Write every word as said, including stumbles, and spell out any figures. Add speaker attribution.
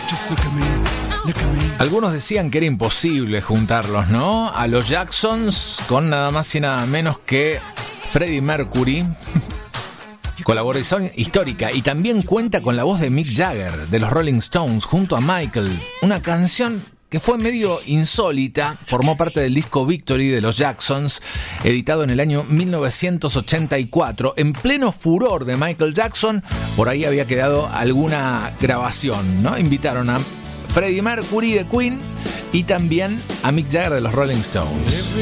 Speaker 1: Algunos decían que era imposible juntarlos, ¿no? A los Jacksons con nada más y nada menos que Freddie Mercury. Colaboración histórica, y también cuenta con la voz de Mick Jagger de los Rolling Stones junto a Michael. Una canción que fue medio insólita, formó parte del disco Victory de los Jacksons, editado en el año mil novecientos ochenta y cuatro. En pleno furor de Michael Jackson, por ahí había quedado alguna grabación, ¿no? Invitaron a Freddie Mercury de Queen y también a Mick Jagger de los Rolling Stones.